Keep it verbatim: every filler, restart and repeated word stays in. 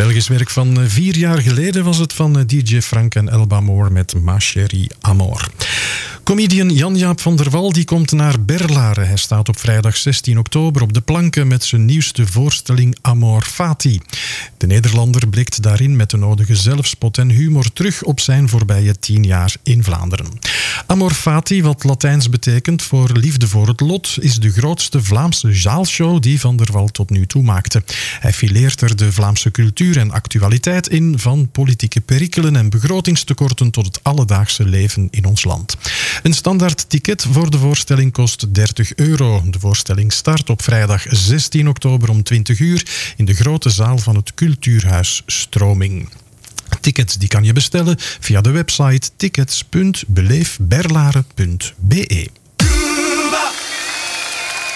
Belgisch werk van vier jaar geleden was het van D J Frank en Elba Moore met Ma Chérie Amor. Comedian Jan-Jaap van der Wal die komt naar Berlaren. Hij staat op vrijdag zestien oktober op de planken met zijn nieuwste voorstelling Amor Fati. De Nederlander blikt daarin met de nodige zelfspot en humor terug op zijn voorbije tien jaar in Vlaanderen. Amor Fati, wat Latijns betekent voor liefde voor het lot, is de grootste Vlaamse zaalshow die Van der Wal tot nu toe maakte. Hij fileert er de Vlaamse cultuur en actualiteit in, van politieke perikelen en begrotingstekorten tot het alledaagse leven in ons land. Een standaard ticket voor de voorstelling kost dertig euro. De voorstelling start op vrijdag zestien oktober om twintig uur in de grote zaal van het Cultuurhuis Stroming. Tickets die kan je bestellen via de website tickets punt beleefberlaren punt be.